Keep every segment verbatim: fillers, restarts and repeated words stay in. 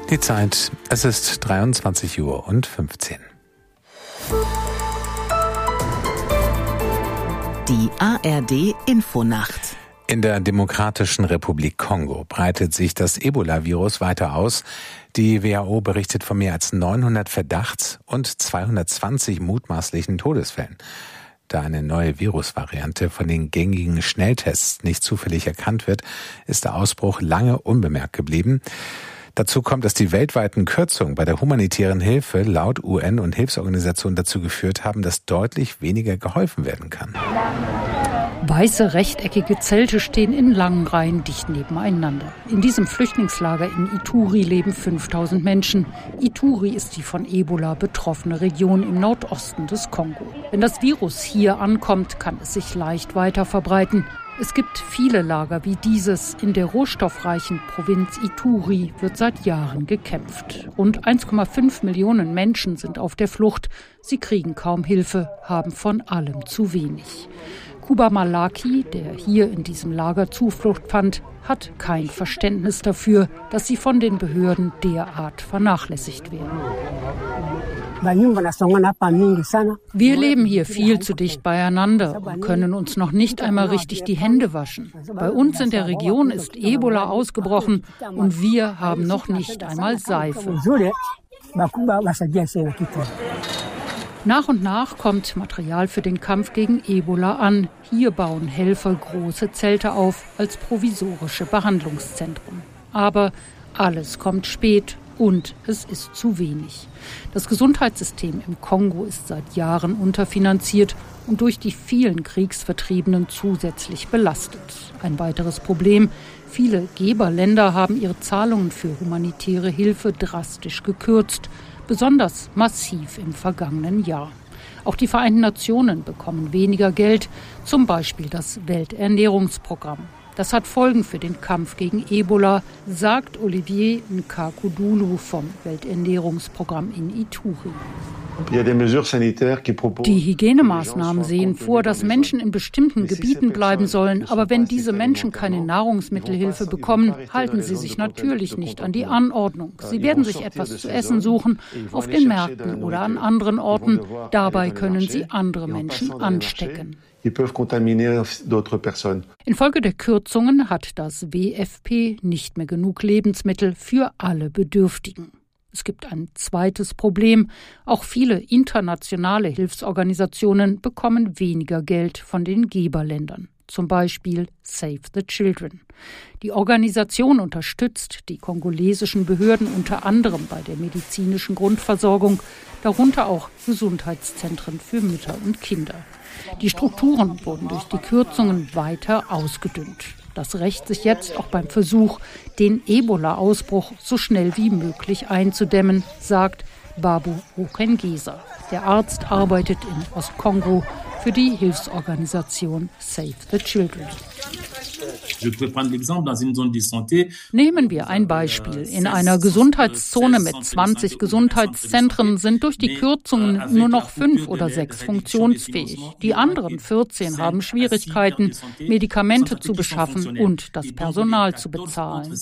Die Zeit, es ist dreiundzwanzig Uhr und fünfzehn. Die A R D-Infonacht. In der Demokratischen Republik Kongo breitet sich das Ebola-Virus weiter aus. Die W H O berichtet von mehr als neunhundert Verdachts- und zweihundertzwanzig mutmaßlichen Todesfällen. Da eine neue Virusvariante von den gängigen Schnelltests nicht zufällig erkannt wird, ist der Ausbruch lange unbemerkt geblieben. Dazu kommt, dass die weltweiten Kürzungen bei der humanitären Hilfe laut U N und Hilfsorganisationen dazu geführt haben, dass deutlich weniger geholfen werden kann. Weiße, rechteckige Zelte stehen in langen Reihen dicht nebeneinander. In diesem Flüchtlingslager in Ituri leben fünftausend Menschen. Ituri ist die von Ebola betroffene Region im Nordosten des Kongo. Wenn das Virus hier ankommt, kann es sich leicht weiter verbreiten. Es gibt viele Lager wie dieses. In der rohstoffreichen Provinz Ituri wird seit Jahren gekämpft. Rund eins Komma fünf Millionen Menschen sind auf der Flucht. Sie kriegen kaum Hilfe, haben von allem zu wenig. Kuba Malaki, der hier in diesem Lager Zuflucht fand, hat kein Verständnis dafür, dass sie von den Behörden derart vernachlässigt werden. Wir leben hier viel zu dicht beieinander und können uns noch nicht einmal richtig die Hände waschen. Bei uns in der Region ist Ebola ausgebrochen und wir haben noch nicht einmal Seife. Nach und nach kommt Material für den Kampf gegen Ebola an. Hier bauen Helfer große Zelte auf als provisorische Behandlungszentren. Aber alles kommt spät und es ist zu wenig. Das Gesundheitssystem im Kongo ist seit Jahren unterfinanziert und durch die vielen Kriegsvertriebenen zusätzlich belastet. Ein weiteres Problem: Viele Geberländer haben ihre Zahlungen für humanitäre Hilfe drastisch gekürzt. Besonders massiv im vergangenen Jahr. Auch die Vereinten Nationen bekommen weniger Geld, zum Beispiel das Welternährungsprogramm. Das hat Folgen für den Kampf gegen Ebola, sagt Olivier Nkakudulu vom Welternährungsprogramm in Ituri. Die Hygienemaßnahmen sehen vor, dass Menschen in bestimmten Gebieten bleiben sollen. Aber wenn diese Menschen keine Nahrungsmittelhilfe bekommen, halten sie sich natürlich nicht an die Anordnung. Sie werden sich etwas zu essen suchen, auf den Märkten oder an anderen Orten. Dabei können sie andere Menschen anstecken. Infolge der Kürzungen hat das W F P nicht mehr genug Lebensmittel für alle Bedürftigen. Es gibt ein zweites Problem. Auch viele internationale Hilfsorganisationen bekommen weniger Geld von den Geberländern. Zum Beispiel Save the Children. Die Organisation unterstützt die kongolesischen Behörden unter anderem bei der medizinischen Grundversorgung, darunter auch Gesundheitszentren für Mütter und Kinder. Die Strukturen wurden durch die Kürzungen weiter ausgedünnt. Das rächt sich jetzt auch beim Versuch, den Ebola-Ausbruch so schnell wie möglich einzudämmen, sagt Babu Rukengesa. Der Arzt arbeitet in Ostkongo für die Hilfsorganisation Save the Children. Nehmen wir ein Beispiel. In einer Gesundheitszone mit zwanzig Gesundheitszentren sind durch die Kürzungen nur noch fünf oder sechs funktionsfähig. Die anderen vierzehn haben Schwierigkeiten, Medikamente zu beschaffen und das Personal zu bezahlen.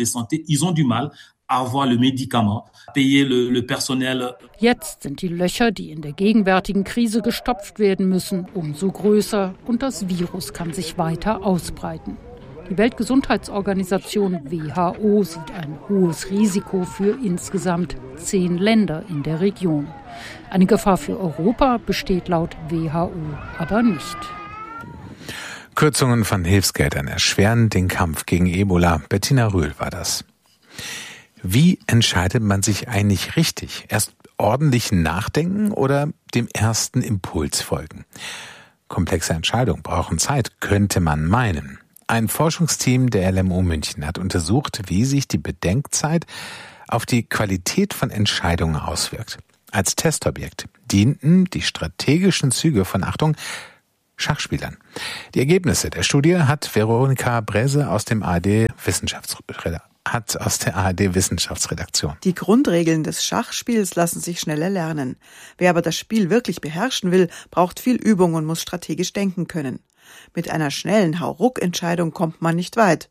Jetzt sind die Löcher, die in der gegenwärtigen Krise gestopft werden müssen, umso größer und das Virus kann sich weiter ausbreiten. Die Weltgesundheitsorganisation W H O sieht ein hohes Risiko für insgesamt zehn Länder in der Region. Eine Gefahr für Europa besteht laut W H O aber nicht. Kürzungen von Hilfsgeldern erschweren den Kampf gegen Ebola. Bettina Rühl war das. Wie entscheidet man sich eigentlich richtig? Erst ordentlich nachdenken oder dem ersten Impuls folgen? Komplexe Entscheidungen brauchen Zeit, könnte man meinen. Ein Forschungsteam der L M U München hat untersucht, wie sich die Bedenkzeit auf die Qualität von Entscheidungen auswirkt. Als Testobjekt dienten die strategischen Züge von, Achtung, Schachspielern. Die Ergebnisse der Studie hat Veronika Brese aus dem A R D Wissenschaftsredaktion. hat aus der A R D Wissenschaftsredaktion. Die Grundregeln des Schachspiels lassen sich schnell erlernen. Wer aber das Spiel wirklich beherrschen will, braucht viel Übung und muss strategisch denken können. Mit einer schnellen Hauruck-Entscheidung kommt man nicht weit.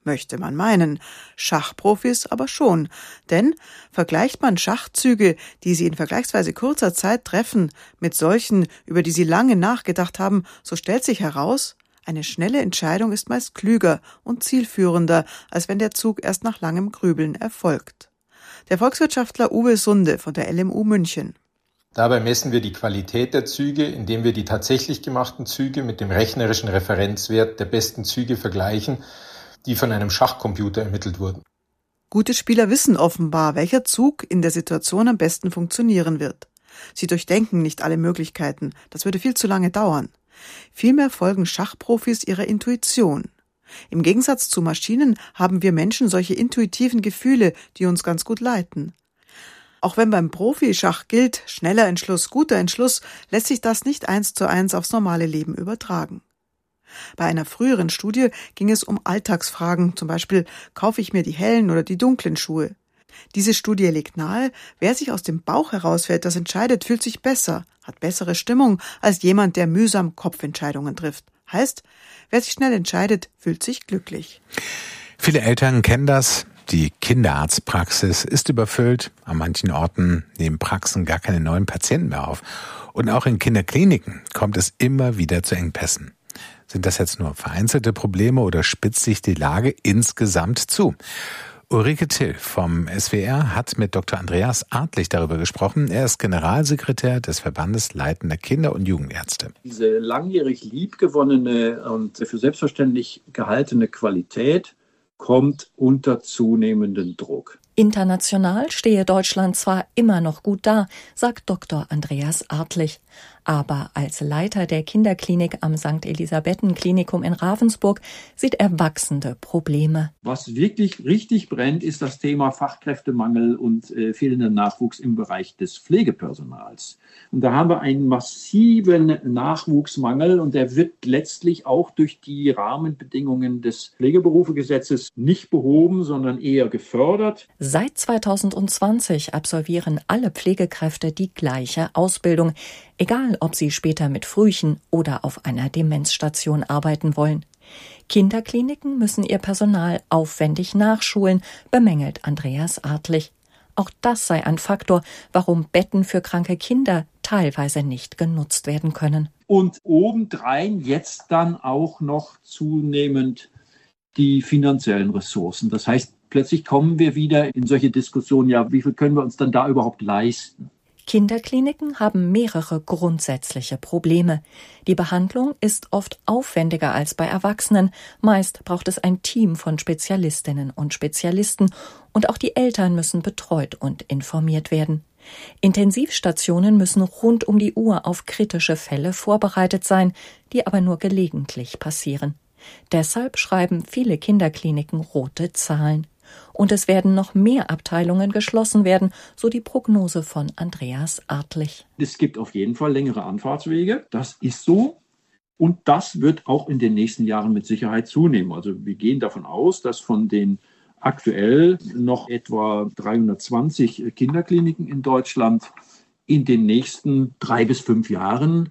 möchte man meinen. Schachprofis aber schon. Denn vergleicht man Schachzüge, die sie in vergleichsweise kurzer Zeit treffen, mit solchen, über die sie lange nachgedacht haben, so stellt sich heraus, eine schnelle Entscheidung ist meist klüger und zielführender, als wenn der Zug erst nach langem Grübeln erfolgt. Der Volkswirtschaftler Uwe Sunde von der L M U München. Dabei messen wir die Qualität der Züge, indem wir die tatsächlich gemachten Züge mit dem rechnerischen Referenzwert der besten Züge vergleichen, die von einem Schachcomputer ermittelt wurden. Gute Spieler wissen offenbar, welcher Zug in der Situation am besten funktionieren wird. Sie durchdenken nicht alle Möglichkeiten, das würde viel zu lange dauern. Vielmehr folgen Schachprofis ihrer Intuition. Im Gegensatz zu Maschinen haben wir Menschen solche intuitiven Gefühle, die uns ganz gut leiten. Auch wenn beim Profischach gilt, schneller Entschluss, guter Entschluss, lässt sich das nicht eins zu eins aufs normale Leben übertragen. Bei einer früheren Studie ging es um Alltagsfragen, zum Beispiel, kaufe ich mir die hellen oder die dunklen Schuhe? Diese Studie legt nahe, wer sich aus dem Bauch heraus etwas entscheidet, fühlt sich besser, hat bessere Stimmung als jemand, der mühsam Kopfentscheidungen trifft. Heißt, wer sich schnell entscheidet, fühlt sich glücklich. Viele Eltern kennen das. Die Kinderarztpraxis ist überfüllt. An manchen Orten nehmen Praxen gar keine neuen Patienten mehr auf. Und auch in Kinderkliniken kommt es immer wieder zu Engpässen. Sind das jetzt nur vereinzelte Probleme oder spitzt sich die Lage insgesamt zu? Ulrike Till vom S W R hat mit Doktor Andreas Artlich darüber gesprochen. Er ist Generalsekretär des Verbandes Leitender Kinder- und Jugendärzte. Diese langjährig liebgewonnene und für selbstverständlich gehaltene Qualität kommt unter zunehmenden Druck. International stehe Deutschland zwar immer noch gut da, sagt Doktor Andreas Artlich. Aber als Leiter der Kinderklinik am Sankt Elisabethen-Klinikum in Ravensburg sieht er wachsende Probleme. Was wirklich richtig brennt, ist das Thema Fachkräftemangel und äh, fehlender Nachwuchs im Bereich des Pflegepersonals. Und da haben wir einen massiven Nachwuchsmangel und der wird letztlich auch durch die Rahmenbedingungen des Pflegeberufegesetzes nicht behoben, sondern eher gefördert. Seit zweitausendzwanzig absolvieren alle Pflegekräfte die gleiche Ausbildung, egal ob sie später mit Frühchen oder auf einer Demenzstation arbeiten wollen. Kinderkliniken müssen ihr Personal aufwendig nachschulen, bemängelt Andreas Artlich. Auch das sei ein Faktor, warum Betten für kranke Kinder teilweise nicht genutzt werden können. Und obendrein jetzt dann auch noch zunehmend die finanziellen Ressourcen. Das heißt, plötzlich kommen wir wieder in solche Diskussionen, ja, wie viel können wir uns dann da überhaupt leisten? Kinderkliniken haben mehrere grundsätzliche Probleme. Die Behandlung ist oft aufwendiger als bei Erwachsenen. Meist braucht es ein Team von Spezialistinnen und Spezialisten und auch die Eltern müssen betreut und informiert werden. Intensivstationen müssen rund um die Uhr auf kritische Fälle vorbereitet sein, die aber nur gelegentlich passieren. Deshalb schreiben viele Kinderkliniken rote Zahlen. Und es werden noch mehr Abteilungen geschlossen werden, so die Prognose von Andreas Artlich. Es gibt auf jeden Fall längere Anfahrtswege, das ist so. Und das wird auch in den nächsten Jahren mit Sicherheit zunehmen. Also wir gehen davon aus, dass von den aktuell noch etwa dreihundertzwanzig Kinderkliniken in Deutschland in den nächsten drei bis fünf Jahren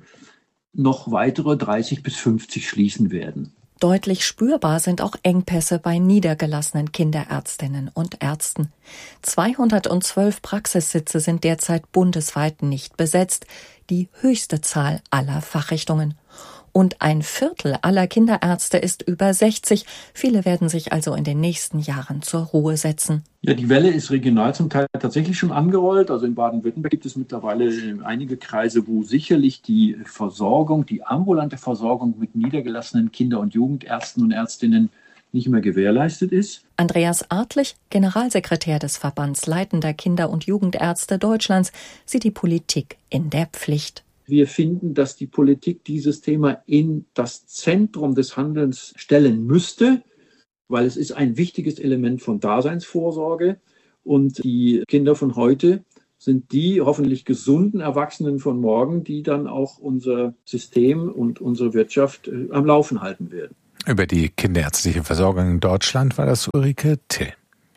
noch weitere dreißig bis fünfzig schließen werden. Deutlich spürbar sind auch Engpässe bei niedergelassenen Kinderärztinnen und Ärzten. zweihundertzwölf Praxissitze sind derzeit bundesweit nicht besetzt, die höchste Zahl aller Fachrichtungen. Und ein Viertel aller Kinderärzte ist über sechzig. Viele werden sich also in den nächsten Jahren zur Ruhe setzen. Ja, die Welle ist regional zum Teil tatsächlich schon angerollt. Also in Baden-Württemberg gibt es mittlerweile einige Kreise, wo sicherlich die Versorgung, die ambulante Versorgung mit niedergelassenen Kinder- und Jugendärzten und Ärztinnen nicht mehr gewährleistet ist. Andreas Artlich, Generalsekretär des Verbands Leitender Kinder- und Jugendärzte Deutschlands, sieht die Politik in der Pflicht. Wir finden, dass die Politik dieses Thema in das Zentrum des Handelns stellen müsste, weil es ist ein wichtiges Element von Daseinsvorsorge. Und die Kinder von heute sind die hoffentlich gesunden Erwachsenen von morgen, die dann auch unser System und unsere Wirtschaft äh, am Laufen halten werden. Über die kinderärztliche Versorgung in Deutschland war das Ulrike Till.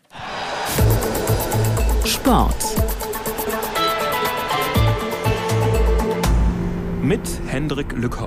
Sport. Mit Hendrik Lückhoff.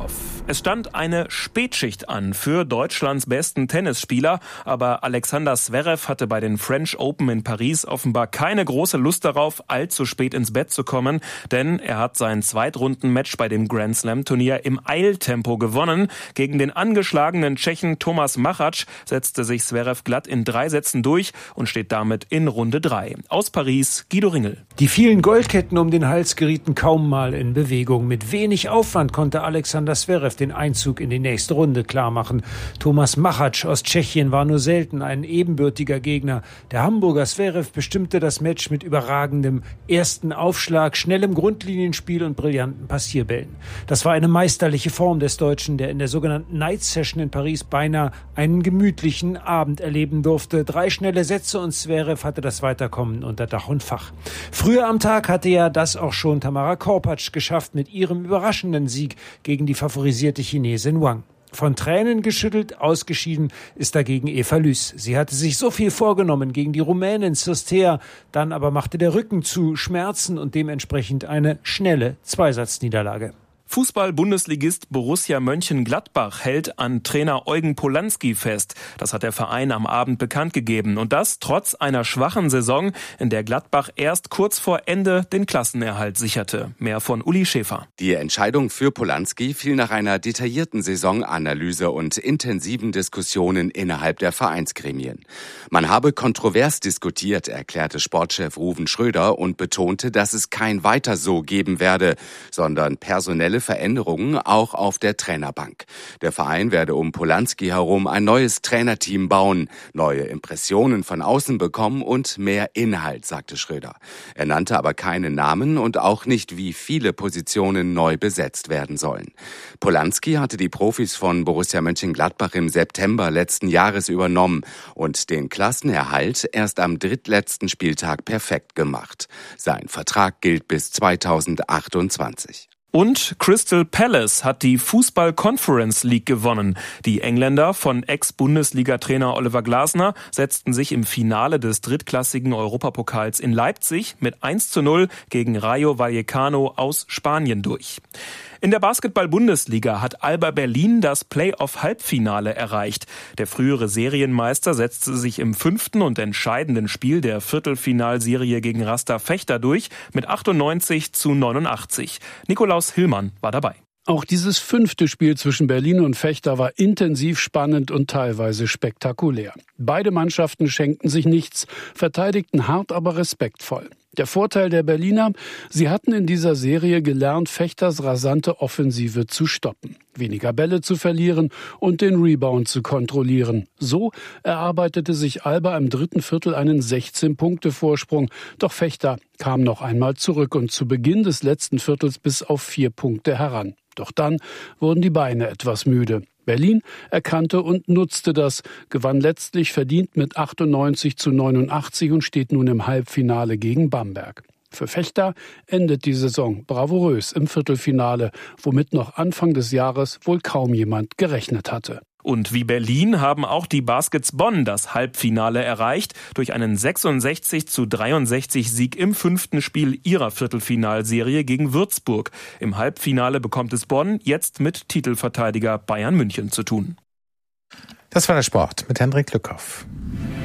Es stand eine Spätschicht an für Deutschlands besten Tennisspieler, aber Alexander Zverev hatte bei den French Open in Paris offenbar keine große Lust darauf, allzu spät ins Bett zu kommen, denn er hat sein Zweitrundenmatch bei dem Grand Slam Turnier im Eiltempo gewonnen. Gegen den angeschlagenen Tschechen Thomas Machac setzte sich Zverev glatt in drei Sätzen durch und steht damit in Runde drei. Aus Paris, Guido Ringel. Die vielen Goldketten um den Hals gerieten kaum mal in Bewegung. Mit wenig Aufwand konnte Alexander Zverev den Einzug in die nächste Runde klarmachen. Thomas Machac aus Tschechien war nur selten ein ebenbürtiger Gegner. Der Hamburger Zverev bestimmte das Match mit überragendem ersten Aufschlag, schnellem Grundlinienspiel und brillanten Passierbällen. Das war eine meisterliche Form des Deutschen, der in der sogenannten Night Session in Paris beinahe einen gemütlichen Abend erleben durfte. Drei schnelle Sätze und Zverev hatte das Weiterkommen unter Dach und Fach. Früher am Tag hatte ja das auch schon Tamara Korpatsch geschafft mit ihrem überraschenden Sieg gegen die favorisierte Chinesin Wang. Von Tränen geschüttelt, ausgeschieden ist dagegen Eva Lys. Sie hatte sich so viel vorgenommen gegen die Rumänin Cirstea, dann aber machte der Rücken zu Schmerzen und dementsprechend eine schnelle Zweisatzniederlage. Fußball-Bundesligist Borussia Mönchengladbach hält an Trainer Eugen Polanski fest. Das hat der Verein am Abend bekannt gegeben. Und das trotz einer schwachen Saison, in der Gladbach erst kurz vor Ende den Klassenerhalt sicherte. Mehr von Uli Schäfer. Die Entscheidung für Polanski fiel nach einer detaillierten Saisonanalyse und intensiven Diskussionen innerhalb der Vereinsgremien. Man habe kontrovers diskutiert, erklärte Sportchef Ruven Schröder und betonte, dass es kein Weiter so geben werde, sondern personelle Veränderungen auch auf der Trainerbank. Der Verein werde um Polanski herum ein neues Trainerteam bauen, neue Impressionen von außen bekommen und mehr Inhalt, sagte Schröder. Er nannte aber keine Namen und auch nicht, wie viele Positionen neu besetzt werden sollen. Polanski hatte die Profis von Borussia Mönchengladbach im September letzten Jahres übernommen und den Klassenerhalt erst am drittletzten Spieltag perfekt gemacht. Sein Vertrag gilt bis zweitausendachtundzwanzig. Und Crystal Palace hat die Fußball Conference League gewonnen. Die Engländer von Ex-Bundesliga-Trainer Oliver Glasner setzten sich im Finale des drittklassigen Europapokals in Leipzig mit eins zu null gegen Rayo Vallecano aus Spanien durch. In der Basketball-Bundesliga hat Alba Berlin das Playoff-Halbfinale erreicht. Der frühere Serienmeister setzte sich im fünften und entscheidenden Spiel der Viertelfinalserie gegen Rasta Fechter durch mit achtundneunzig zu neunundachtzig. Nikolaus Hillmann war dabei. Auch dieses fünfte Spiel zwischen Berlin und Fechter war intensiv spannend und teilweise spektakulär. Beide Mannschaften schenkten sich nichts, verteidigten hart, aber respektvoll. Der Vorteil der Berliner, sie hatten in dieser Serie gelernt, Fechters rasante Offensive zu stoppen, weniger Bälle zu verlieren und den Rebound zu kontrollieren. So erarbeitete sich Alba im dritten Viertel einen sechzehn-Punkte-Vorsprung. Doch Fechter kam noch einmal zurück und zu Beginn des letzten Viertels bis auf vier Punkte heran. Doch dann wurden die Beine etwas müde. Berlin erkannte und nutzte das, gewann letztlich verdient mit achtundneunzig zu neunundachtzig und steht nun im Halbfinale gegen Bamberg. Für Fechter endet die Saison bravourös im Viertelfinale, womit noch Anfang des Jahres wohl kaum jemand gerechnet hatte. Und wie Berlin haben auch die Baskets Bonn das Halbfinale erreicht durch einen sechsundsechzig zu dreiundsechzig Sieg im fünften Spiel ihrer Viertelfinalserie gegen Würzburg. Im Halbfinale bekommt es Bonn jetzt mit Titelverteidiger Bayern München zu tun. Das war der Sport mit Hendrik Lückhoff.